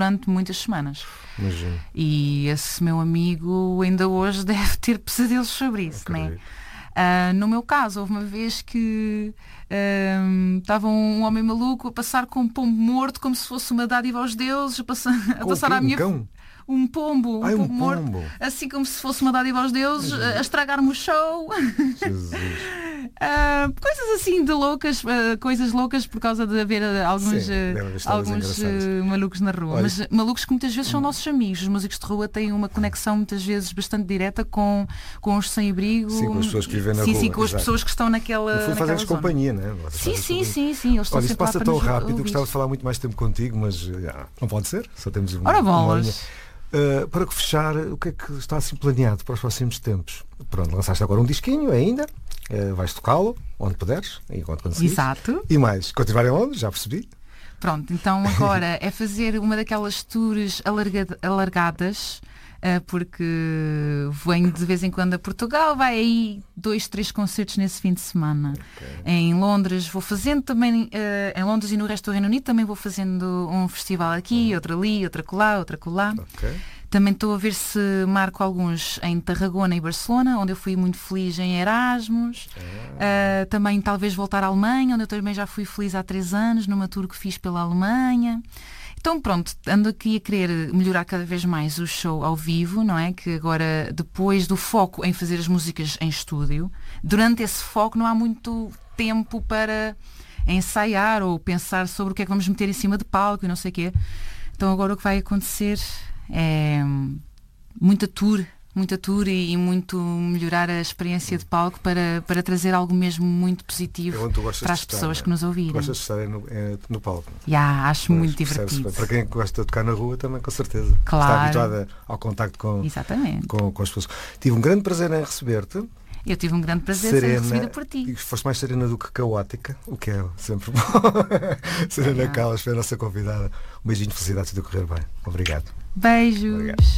durante muitas semanas. Imagino. E esse meu amigo ainda hoje deve ter pesadelos sobre isso, né? No meu caso, houve uma vez que estava um homem maluco a passar com um pombo morto como se fosse uma dádiva aos deuses, a passar à minha... Cão? Um pombo morto, pombo. assim como se fosse uma dádiva aos deuses, a estragar-me o show. Jesus. Coisas assim de loucas, coisas loucas por causa de haver alguns malucos na rua. Olha, mas malucos que muitas vezes são nossos amigos. Os músicos de rua têm uma conexão muitas vezes bastante direta com os sem-abrigo. Sim, com as pessoas que vivem na sim, rua. Sim, com as pessoas que estão naquela. Fazemos companhia, não é? Sim. Eles Olha, isto passa tão rápido, gostava de falar muito mais tempo contigo, mas não pode ser, só temos uma linha. Para fechar, o que é que está assim planeado para os próximos tempos? Pronto, lançaste agora um disquinho ainda, vais tocá-lo onde puderes, enquanto conseguires. Exato. E mais, continuar em Londres, já percebi. Pronto, então agora é fazer uma daquelas tours alargadas, porque venho de vez em quando a Portugal, vai aí 2, 3 concertos nesse fim de semana. Okay. Em Londres vou fazendo também, em Londres e no resto do Reino Unido também vou fazendo um festival aqui, outro ali, outra colar. Okay. Também estou a ver se marco alguns em Tarragona e Barcelona, onde eu fui muito feliz em Erasmus. Também talvez voltar à Alemanha, onde eu também já fui feliz há 3 anos, numa tour que fiz pela Alemanha. Então pronto, ando aqui a querer melhorar cada vez mais o show ao vivo, não é? Que agora, depois do foco em fazer as músicas em estúdio, durante esse foco não há muito tempo para ensaiar ou pensar sobre o que é que vamos meter em cima de palco e não sei o quê. Então agora o que vai acontecer é muita tour e muito melhorar a experiência de palco para trazer algo mesmo muito positivo para as pessoas que nos ouvirem. Gostas de estar no palco? Acho muito divertido. Para quem gosta de tocar na rua também, com certeza. Claro. Está habituada ao contacto com as pessoas. Tive um grande prazer em receber-te. Eu tive um grande prazer em ser recebida por ti. E foste mais serena do que caótica, o que é sempre bom. Serena Callas foi a nossa convidada. Um beijinho, felicidades de correr bem. Obrigado. Beijos. Obrigado.